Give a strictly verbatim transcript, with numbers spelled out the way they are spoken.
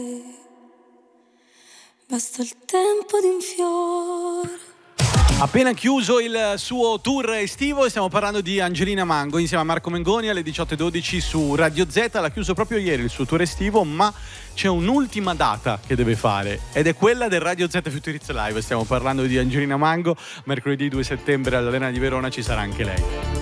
Basta il tempo di un fiore. Appena chiuso il suo tour estivo e stiamo parlando di Angelina Mango insieme a Marco Mengoni alle diciotto e dodici su Radio Z. L'ha chiuso proprio ieri il suo tour estivo, ma c'è un'ultima data che deve fare ed è quella del Radio Z Futurizza Live. Stiamo parlando di Angelina Mango. Mercoledì due settembre all'Arena di Verona ci sarà anche lei.